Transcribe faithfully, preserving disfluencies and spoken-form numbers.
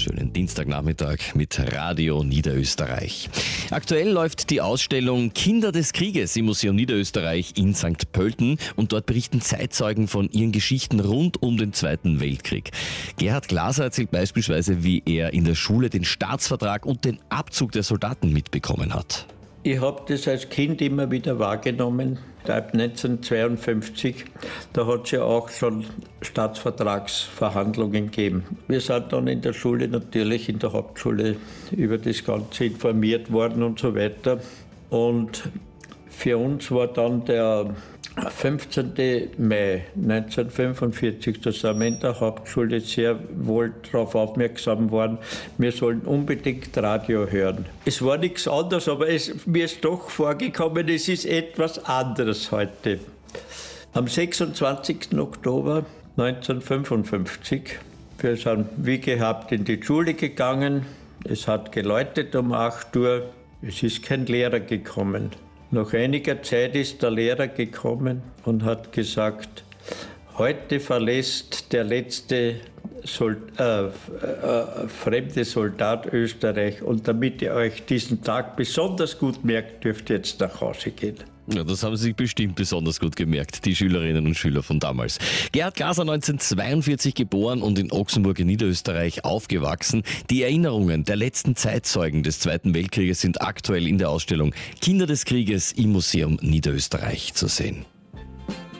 Schönen Dienstagnachmittag mit Radio Niederösterreich. Aktuell läuft die Ausstellung Kinder des Krieges im Museum Niederösterreich in Sankt Pölten und dort berichten Zeitzeugen von ihren Geschichten rund um den Zweiten Weltkrieg. Gerhard Glaser erzählt beispielsweise, wie er in der Schule den Staatsvertrag und den Abzug der Soldaten mitbekommen hat. Ich habe das als Kind immer wieder wahrgenommen. Ab neunzehnhundertzweiundfünfzig, da hat es ja auch schon Staatsvertragsverhandlungen gegeben. Wir sind dann in der Schule, natürlich in der Hauptschule, über das Ganze informiert worden und so weiter. Und für uns war dann der fünfzehnten Mai neunzehnhundertfünfundvierzig, da sind wir in der Hauptschule sehr wohl darauf aufmerksam worden, wir sollen unbedingt Radio hören. Es war nichts anderes, aber es, mir ist doch vorgekommen, es ist etwas anderes heute. Am sechsundzwanzigsten Oktober neunzehnhundertfünfundfünfzig, wir sind wie gehabt in die Schule gegangen, es hat geläutet um acht Uhr, es ist kein Lehrer gekommen. Nach einiger Zeit ist der Lehrer gekommen und hat gesagt, heute verlässt der letzte Sol- äh, äh, fremde Soldat Österreich und damit ihr euch diesen Tag besonders gut merkt, dürft ihr jetzt nach Hause gehen. Ja, das haben Sie sich bestimmt besonders gut gemerkt, die Schülerinnen und Schüler von damals. Gerhard Glaser, neunzehnhundertzweiundvierzig geboren und in Ochsenburg in Niederösterreich aufgewachsen. Die Erinnerungen der letzten Zeitzeugen des Zweiten Weltkrieges sind aktuell in der Ausstellung Kinder des Krieges im Museum Niederösterreich zu sehen.